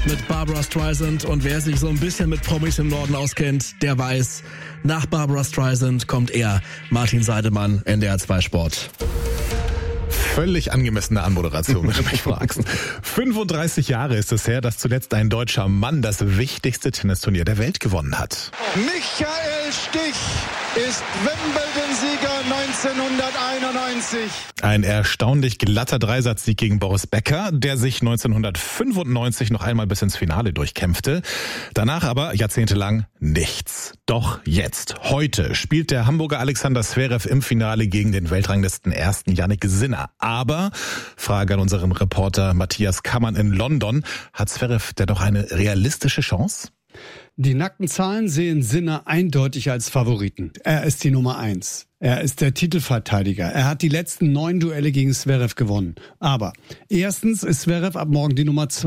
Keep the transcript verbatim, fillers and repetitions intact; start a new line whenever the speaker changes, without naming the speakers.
mit Barbra Streisand. Und wer sich so ein bisschen mit Promis im Norden auskennt, der weiß, nach Barbra Streisand kommt er, Martin Seidemann, N D R zwei Sport.
Völlig angemessene Anmoderation, wenn du mich fragst. fünfunddreißig Jahre ist es her, dass zuletzt ein deutscher Mann das wichtigste Tennisturnier der Welt gewonnen hat.
Michael Stich ist Wimbledon-Sieger neunzehnhunderteinundneunzig.
Ein erstaunlich glatter Dreisatzsieg gegen Boris Becker, der sich neunzehnhundertfünfundneunzig noch einmal bis ins Finale durchkämpfte. Danach aber jahrzehntelang nichts. Doch jetzt, heute, spielt der Hamburger Alexander Zverev im Finale gegen den Weltranglisten ersten Jannik Sinner. Aber, Frage an unseren Reporter Matthias Kammann in London, hat Zverev denn noch eine realistische Chance?
Die nackten Zahlen sehen Sinner eindeutig als Favoriten. Er ist die Nummer eins. Er ist der Titelverteidiger. Er hat die letzten neun Duelle gegen Zverev gewonnen. Aber erstens ist Zverev ab morgen die Nummer zwei.